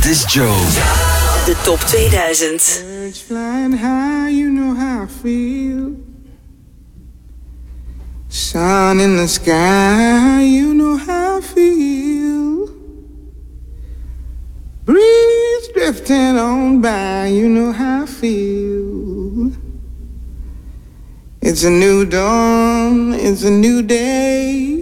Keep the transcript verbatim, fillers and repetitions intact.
is Joe. De top tweeduizend. Birds flying high, you know how I feel. Sun in the sky, you know how I feel. Breeze drifting on by, you know how I feel. It's a new dawn, it's a new day.